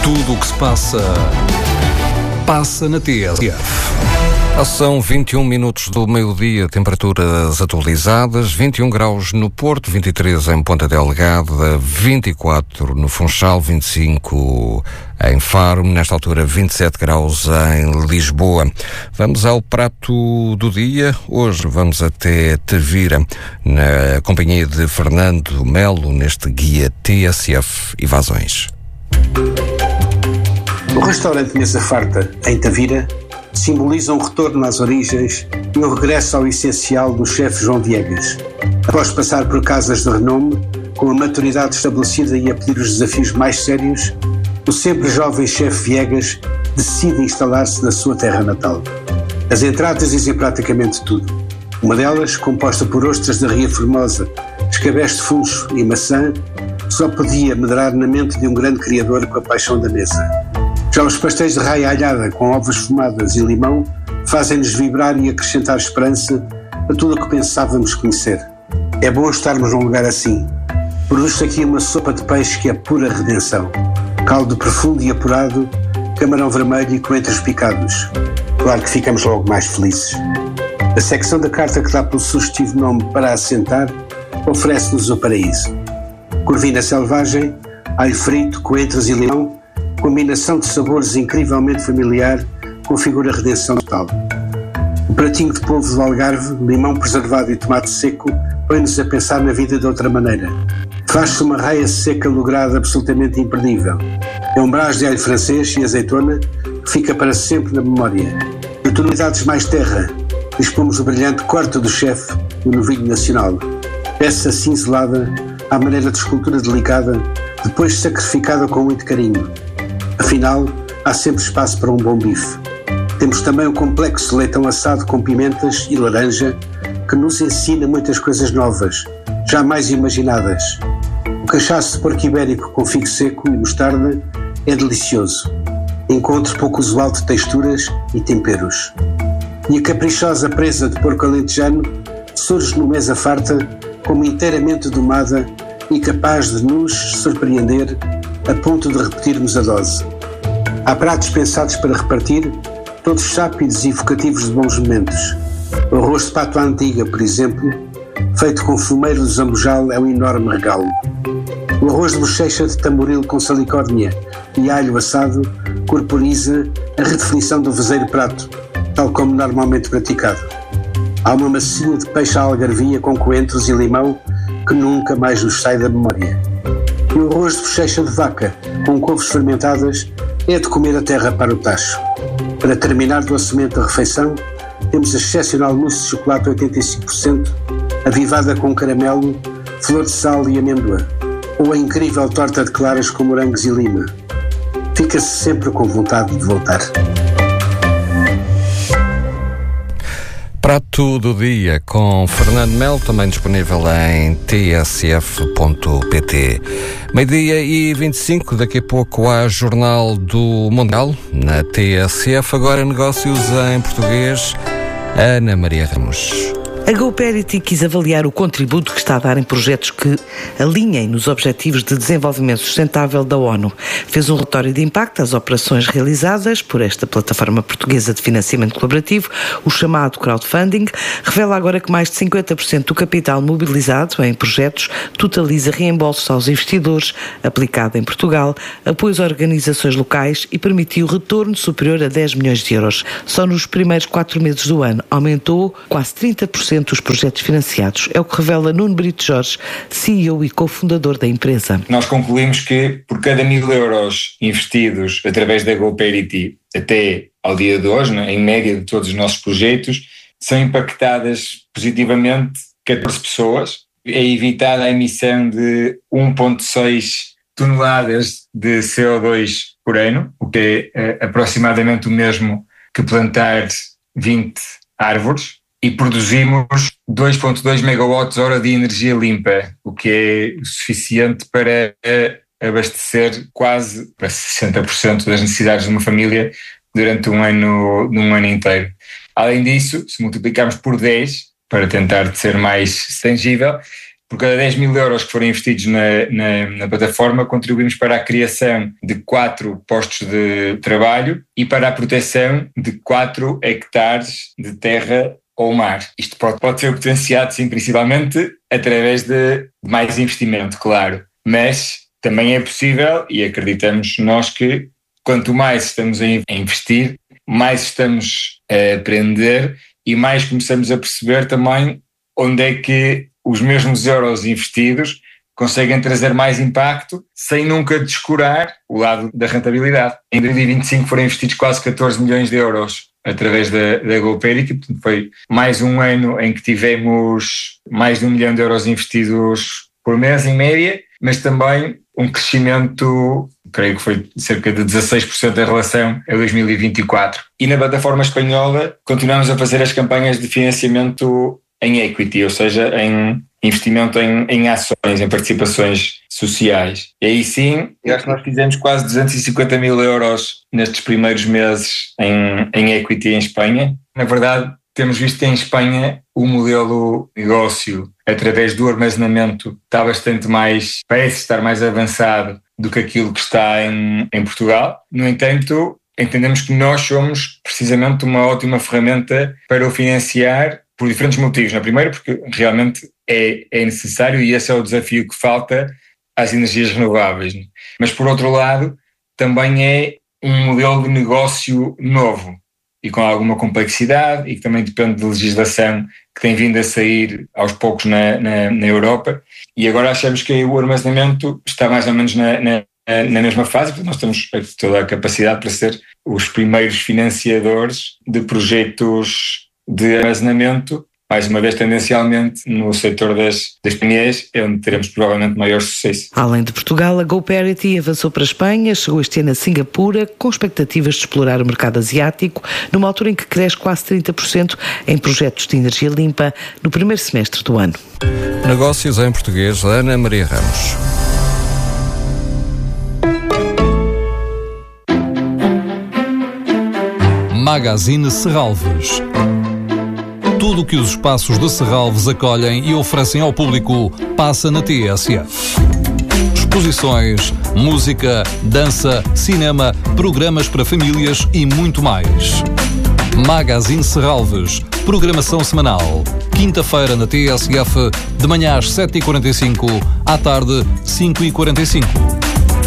Tudo o que se passa na TSF. São 21 minutos do meio-dia, temperaturas atualizadas, 21 graus no Porto, 23 em Ponta Delgada, 24 no Funchal, 25 em Faro, nesta altura 27 graus em Lisboa. Vamos ao prato do dia. Hoje vamos até Tavira, na companhia de Fernando Melo, neste guia TSF Evasões. O restaurante Mesa Farta, em Tavira, simboliza um retorno às origens e um regresso ao essencial do chefe João Viegas. Após passar por casas de renome, com a maturidade estabelecida e a pedir os desafios mais sérios, o sempre jovem chefe Viegas decide instalar-se na sua terra natal. As entradas dizem praticamente tudo. Uma delas, composta por ostras da Ria Formosa, escabés de funcho e maçã, só podia medrar na mente de um grande criador com a paixão da mesa. Já os pastéis de raia alhada com ovos fumadas e limão fazem-nos vibrar e acrescentar esperança a tudo o que pensávamos conhecer. É bom estarmos num lugar assim. Produz-se aqui uma sopa de peixe que é pura redenção. Caldo profundo e apurado, camarão vermelho e coentros picados. Claro que ficamos logo mais felizes. A secção da carta que dá pelo sugestivo nome Para Assentar oferece-nos o paraíso. Corvina selvagem, alho frito, coentros e limão, combinação de sabores incrivelmente familiar, configura a redenção total. O pratinho de polvo do Algarve, limão preservado e tomate seco põe-nos a pensar na vida de outra maneira. Faz-se uma raia seca lograda absolutamente imperdível. É um brás de alho francês e azeitona que fica para sempre na memória. De tonalidades mais terra, dispomos o brilhante corte do chefe no novilho nacional. Peça cinzelada à maneira de escultura delicada, depois sacrificada com muito carinho. Afinal, há sempre espaço para um bom bife. Temos também o complexo leitão assado com pimentas e laranja, que nos ensina muitas coisas novas, jamais imaginadas. O cachaço de porco ibérico com figo seco e mostarda é delicioso. Encontro pouco usual de texturas e temperos. E a caprichosa presa de porco alentejano surge no Mesa Farta como inteiramente domada e capaz de nos surpreender a ponto de repetirmos a dose. Há pratos pensados para repartir, todos sápidos e evocativos de bons momentos. O arroz de pato à antiga, por exemplo, feito com fumeiro do zambujal, é um enorme regalo. O arroz de bochecha de tamboril com salicórnia e alho assado corporiza a redefinição do verdadeiro prato, tal como normalmente praticado. Há uma massinha de peixe à algarvia com coentros e limão que nunca mais nos sai da memória. E o arroz de bochecha de vaca com couves fermentadas é de comer a terra para o tacho. Para terminar docemente a refeição, temos a excepcional mousse de chocolate 85%, avivada com caramelo, flor de sal e amêndoa, ou a incrível torta de claras com morangos e lima. Fica-se sempre com vontade de voltar. Prato do dia com Fernando Melo, também disponível em tsf.pt. Meio-dia e 25, daqui a pouco há Jornal do Mundial na TSF. Agora negócios em português. Ana Maria Ramos. A GoParity quis avaliar o contributo que está a dar em projetos que alinhem nos Objetivos de Desenvolvimento Sustentável da ONU. Fez um relatório de impacto às operações realizadas por esta plataforma portuguesa de financiamento colaborativo, o chamado crowdfunding. Revela agora que mais de 50% do capital mobilizado em projetos totaliza reembolsos aos investidores, aplicado em Portugal, apoios a organizações locais e permitiu retorno superior a 10 milhões de euros. Só nos primeiros 4 meses do ano aumentou quase 30% dos projetos financiados. É o que revela Nuno Brito Jorge, CEO e cofundador da empresa. Nós concluímos que por cada 1.000 euros investidos através da GoParity até ao dia de hoje, em média de todos os nossos projetos, são impactadas positivamente 14 pessoas. É evitada a emissão de 1,6 toneladas de CO2 por ano, o que é aproximadamente o mesmo que plantar 20 árvores. E produzimos 2,2 megawatts-hora de energia limpa, o que é suficiente para abastecer quase para 60% das necessidades de uma família durante um ano inteiro. Além disso, se multiplicarmos por 10, para tentar ser mais tangível, por cada 10 mil euros que forem investidos na plataforma, contribuímos para a criação de 4 postos de trabalho e para a proteção de 4 hectares de terra ou mar. Isto pode ser potenciado, sim, principalmente através de mais investimento, claro, mas também é possível, e acreditamos nós que quanto mais estamos a investir, mais estamos a aprender e mais começamos a perceber também onde é que os mesmos euros investidos conseguem trazer mais impacto sem nunca descurar o lado da rentabilidade. Em 2025 foram investidos quase 14 milhões de euros através da GoParity, portanto foi mais um ano em que tivemos mais de 1 milhão de euros investidos por mês em média, mas também um crescimento, creio que foi cerca de 16% em relação a 2024. E na plataforma espanhola continuamos a fazer as campanhas de financiamento em equity, ou seja, em investimento em ações, em participações sociais. E aí sim, eu acho que nós fizemos quase 250 mil euros nestes primeiros meses em equity em Espanha. Na verdade, temos visto que em Espanha o modelo de negócio através do armazenamento está bastante mais, parece estar mais avançado do que aquilo que está em Portugal. No entanto, entendemos que nós somos precisamente uma ótima ferramenta para o financiar por diferentes motivos. Na primeira, porque realmente é necessário e esse é o desafio que falta às energias renováveis. Mas, por outro lado, também é um modelo de negócio novo e com alguma complexidade e que também depende de legislação que tem vindo a sair aos poucos na Europa. E agora achamos que o armazenamento está mais ou menos na mesma fase, porque nós temos toda a capacidade para ser os primeiros financiadores de projetos de armazenamento, mais uma vez tendencialmente no setor das PMEs, é onde teremos provavelmente maior sucesso. Além de Portugal, a GoParity avançou para a Espanha, chegou este ano a Singapura, com expectativas de explorar o mercado asiático, numa altura em que cresce quase 30% em projetos de energia limpa no primeiro semestre do ano. Negócios em português, Ana Maria Ramos. Magazine Serralves. Tudo o que os espaços de Serralves acolhem e oferecem ao público passa na TSF. Exposições, música, dança, cinema, programas para famílias e muito mais. Magazine Serralves. Programação semanal. Quinta-feira na TSF, de manhã às 7h45, à tarde 5h45.